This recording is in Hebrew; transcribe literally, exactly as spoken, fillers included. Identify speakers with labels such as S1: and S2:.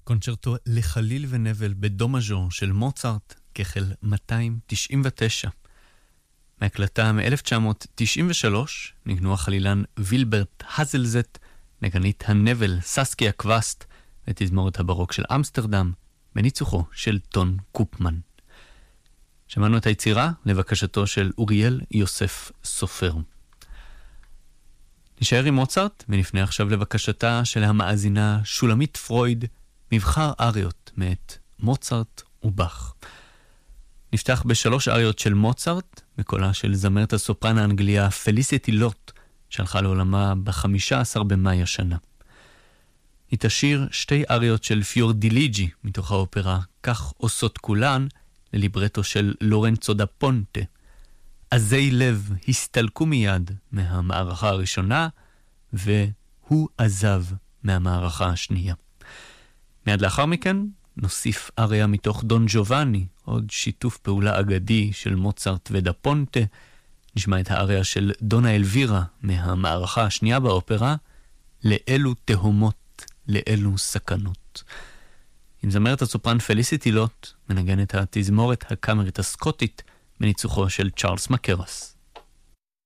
S1: קונצ'רטו לחליל ונבל בדו מז'ור של מוצרט, כחל מאתיים תשעים ותשע. מהקלטה מ-אלף תשע מאות תשעים ושלוש ניגנו החלילן וילברט הזלזט, נגנית הנבל ססקיה קווסט, ותזמורת הברוק של אמסטרדם, בניצוחו של טון קופמן. שמענו את היצירה לבקשתו של אוריאל יוסף סופר. נשאר עם מוצרט, ונפנה עכשיו לבקשתה של המאזינה שולמית פרויד, מבחר אריות מאת מוצרט ובח. נפתח בשלוש אריות של מוצרט, בקולה של זמרת הסופרן האנגליה פליסיטי לוט, שהלכה לעולמה ב-חמישה עשר במאי השנה. היא תשיר שתי אריות של פיורדיליג'י מתוך האופרה, כך עושות כולן, לליברטו של לורנצו דה פונטה. עזי לב הסתלקו מיד מהמערכה הראשונה, והוא עזב מהמערכה השנייה. מיד לאחר מכן נוסיף אריה מתוך דון ג'ובאני, עוד שיתוף פעולה אגדי של מוצרט ודה פונטה. נשמע את האריה של דונה אלווירה מהמערכה השנייה באופרה, לאלו תהומות, לאלו סכנות. עם זמרת הסופרן פליסיטי לוט, מנגנת התזמורת הקאמרית הסקוטית, בניצוחו של צ'ארלס מקרס.